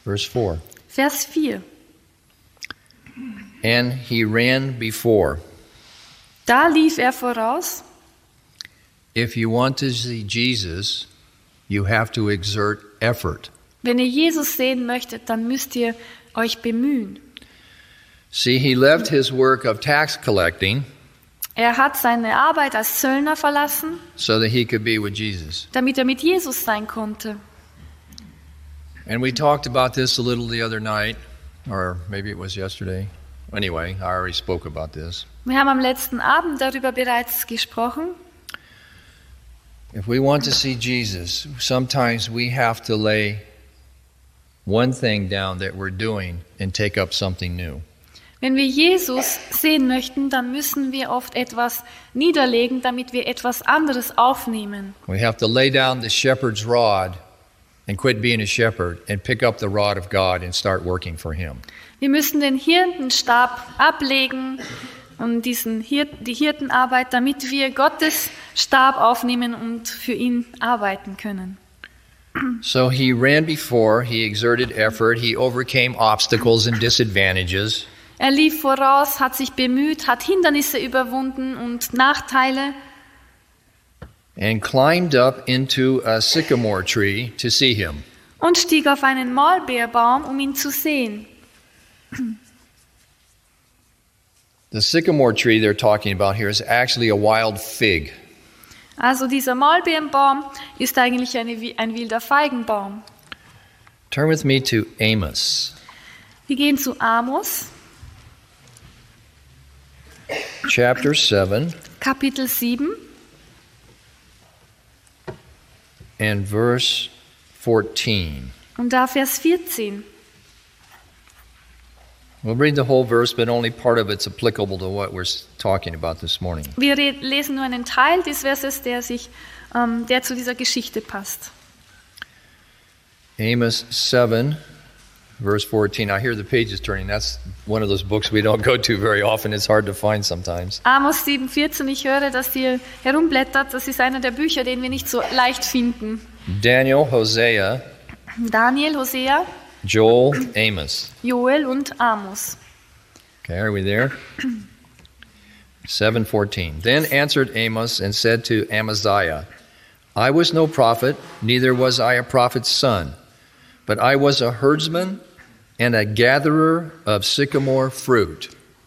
Verse 4. Vers 4. And he ran before. Da lief er voraus. If you want to see Jesus, you have to exert effort. Wenn ihr Jesus sehen möchtet, dann müsst ihr euch bemühen. See, he left his work of tax collecting Er hat seine Arbeit als Zöllner verlassen, so that he could be with Jesus. damit er mit Jesus sein konnte. And we talked about this a little the other night, or maybe it was yesterday. Anyway, I already spoke about this. Wir haben am letzten Abend darüber bereits gesprochen. If we want to see Jesus, sometimes we have to lay one thing down that we're doing and take up something new. Wenn wir Jesus sehen möchten, dann müssen wir oft etwas niederlegen, damit wir etwas anderes aufnehmen. We have to lay down the shepherd's rod and quit being a shepherd and pick up the rod of God and start working for him. Wir müssen den Hirtenstab ablegen und die Hirtenarbeit, damit wir Gottes Stab aufnehmen und für ihn arbeiten können. So he ran before, he exerted effort, he overcame obstacles and disadvantages. Er lief voraus, hat sich bemüht, hat Hindernisse überwunden und Nachteile And climbed up into a sycamore tree to see him. und stieg auf einen Maulbeerbaum, um ihn zu sehen. The sycamore tree they're talking about here is actually a wild fig. Also dieser Maulbeerbaum ist eigentlich ein wilder Feigenbaum. Turn with me to Amos, Wir gehen zu Amos, chapter 7 Kapitel 7 and verse 14. und da Vers 14. We'll read the whole verse, but only part of it's applicable to what we're talking about this morning. Wir lesen nur einen Teil des Verses, der zu dieser Geschichte passt. Amos 7, verse 14. I hear the pages turning. That's one of those books we don't go to very often. It's hard to find sometimes. Amos 7,14, ich höre, dass ihr herumblättert. Das ist einer der Bücher, den wir nicht so leicht finden. Daniel, Hosea, Daniel, Hosea, Joel, Amos. Joel und Amos. Okay, are we there? 7:14. Then answered Amos and said to Amaziah, I was no prophet, neither was I a prophet's son, but I was a herdsman and a gatherer of sycamore fruit.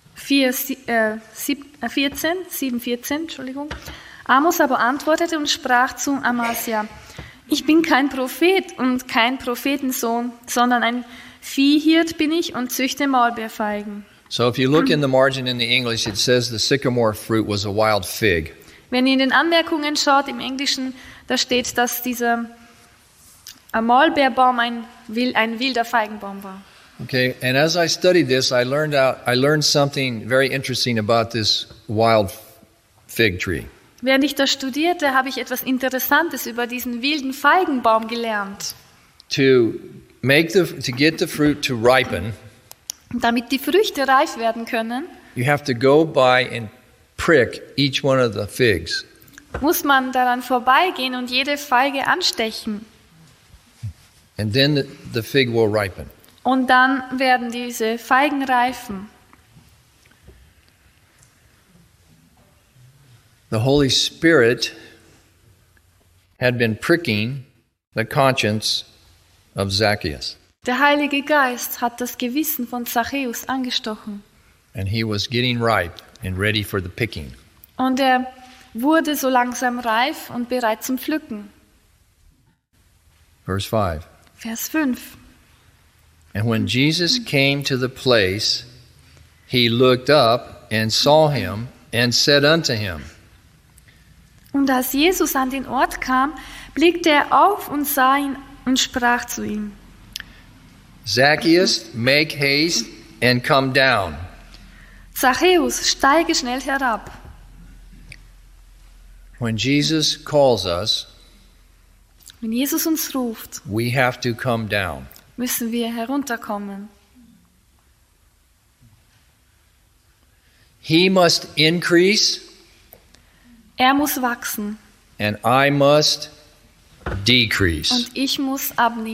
7,14, Entschuldigung. Amos aber antwortete und sprach zu Amasia, ich bin kein Prophet und kein Prophetensohn, sondern ein Viehhirt bin ich und züchte Maulbeerfeigen. So if you look in the margin in the English, it says the sycamore fruit was a wild fig. Wenn ihr in den Anmerkungen schaut, im Englischen, da steht, dass dieser Maulbeerbaum ein wilder Feigenbaum war. Okay, and as I studied this, I learned something very interesting about this wild fig tree. Während ich das studierte, habe ich etwas Interessantes über diesen wilden Feigenbaum gelernt. To get the fruit to ripen, Damit die Früchte reif werden können, you have to go by and prick each one of the figs. muss man daran vorbeigehen und jede Feige anstechen. And then the fig will ripen. Und dann werden diese Feigen reifen. The Holy Spirit had been pricking the conscience of Zacchaeus. Der Heilige Geist hat das Gewissen von Zachäus angestochen. And he was getting ripe and ready for the picking. Und er wurde so langsam reif und bereit zum Pflücken. Verse 5. Vers 5. And when Jesus came to the place, he looked up and saw him and said unto him, Und als Jesus an den Ort kam, blickte er auf und sah ihn und sprach zu ihm: Zacchaeus, make haste and come down. Zachäus, steige schnell herab. When Jesus calls us, Wenn Jesus uns ruft, we have to come down. müssen wir herunterkommen. He must increase Er muss wachsen and I must decrease. und ich muss abnehmen.